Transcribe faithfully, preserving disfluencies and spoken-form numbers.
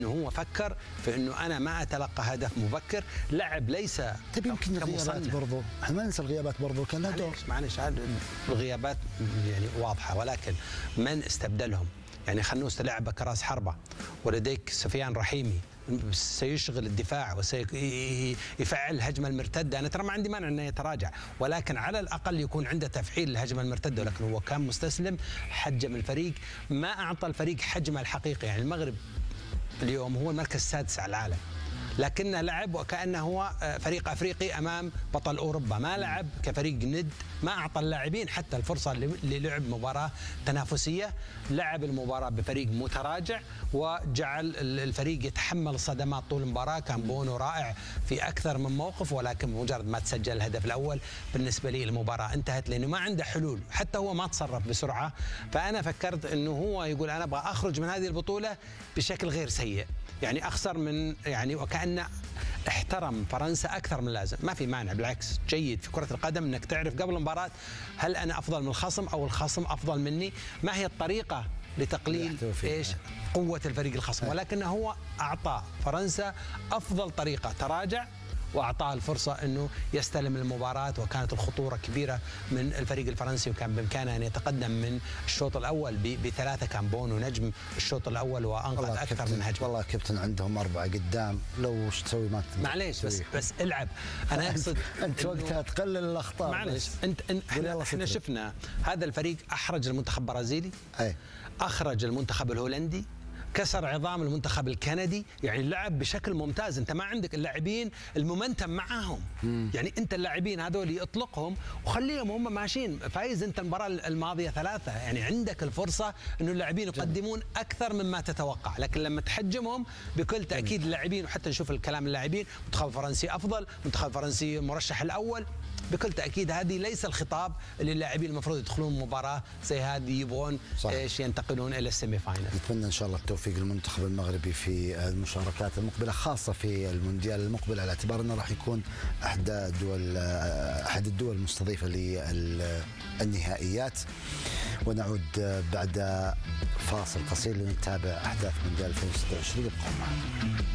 انه هو فكر في انه انا ما اتلقى هدف مبكر، لعب ليس. طيب يمكن الغيابات برضو، احنا ما ننسى الغيابات برضو كان لها دور. معلش الغيابات يعني واضحه، ولكن من استبدلهم؟ يعني خنوس لعب كراس حربه، ولديك سفيان رحيمي سيشغل الدفاع وسيفعل الهجمه المرتده. انا ترى ما عندي مانع انه يتراجع، ولكن على الاقل يكون عنده تفعيل الهجمه المرتده، ولكن هو كان مستسلم، حجم الفريق، ما اعطى الفريق حجمه الحقيقي. يعني المغرب اليوم هو المركز السادس على العالم، لكنه لعب وكأنه هو فريق أفريقي أمام بطل أوروبا، ما لعب كفريق ند، ما أعطى اللاعبين حتى الفرصة للعب مباراة تنافسية، لعب المباراة بفريق متراجع وجعل الفريق يتحمل الصدمات طول المباراة. كان بونو رائع في أكثر من موقف، ولكن بمجرد ما تسجل الهدف الأول بالنسبة لي المباراة انتهت، لأنه ما عنده حلول، حتى هو ما تصرف بسرعة. فأنا فكرت أنه هو يقول أنا أبغى أخرج من هذه البطولة بشكل غير سيء، يعني أخسر من يعني وكأنه احترم فرنسا أكثر من اللازم. ما في مانع، بالعكس جيد في كرة القدم أنك تعرف قبل المباراة هل أنا أفضل من الخصم أو الخصم أفضل مني، ما هي الطريقة لتقليل إيش قوة الفريق الخصم، ولكنه هو أعطى فرنسا أفضل طريقة، تراجع واعطاه الفرصه انه يستلم المباراه، وكانت الخطوره كبيره من الفريق الفرنسي، وكان بامكانه ان يتقدم من الشوط الاول بثلاثه. كان بونو نجم الشوط الاول وانقذ اكثر من هجمه. والله كابتن عندهم اربعه قدام، لو وش تسوي ما معليش بس بس العب. انا اقصد انت وقتها تقلل الاخطاء. معلش انت, انت احنا, احنا شفنا هذا الفريق احرج المنتخب البرازيلي، اي اخرج المنتخب الهولندي، كسر عظام المنتخب الكندي، يعني لعب بشكل ممتاز. انت ما عندك اللاعبين المومنتم معاهم، مم. يعني انت اللاعبين هذول اطلقهم وخليهم هم ماشيين. فايز انت المباراه الماضيه ثلاثه، يعني عندك الفرصه انه اللاعبين يقدمون اكثر مما تتوقع، لكن لما تحجمهم بكل تاكيد اللاعبين، وحتى نشوف الكلام اللاعبين، منتخب فرنسي افضل، منتخب فرنسي مرشح الاول، بكل تاكيد هذه ليس الخطاب اللي اللاعبين المفروض يدخلون مباراه زي هذه يبغون ايش ينتقلون الى السيمي فاينل. نتمنى ان شاء الله التوفيق للمنتخب المغربي في المشاركات المقبله، خاصه في المونديال المقبل، على اعتبار انه راح يكون احدى دول احد الدول المستضيفه للنهائيات. ونعود بعد فاصل قصير لنتابع احداث مونديال ألفين وستة وعشرين. ابقوا معنا.